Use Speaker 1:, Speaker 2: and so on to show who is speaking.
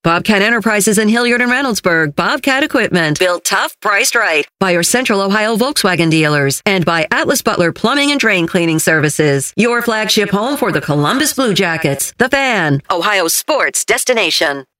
Speaker 1: Bobcat Enterprises in Hilliard and Reynoldsburg. Bobcat Equipment. Built tough, priced right. By your Central Ohio Volkswagen dealers. And by Atlas Butler Plumbing and Drain Cleaning Services. Your flagship home for the Columbus Blue Jackets. The Fan. Ohio's sports destination.